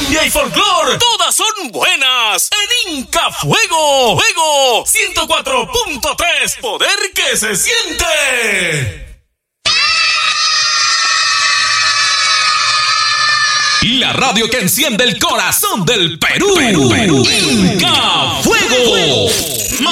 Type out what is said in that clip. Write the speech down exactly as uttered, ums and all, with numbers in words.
cumbia y folclor, todas son buenas en Inca Fuego. Fuego ciento cuatro punto tres, poder que se siente. La radio que enciende el corazón del Perú. Perú, Perú. Inca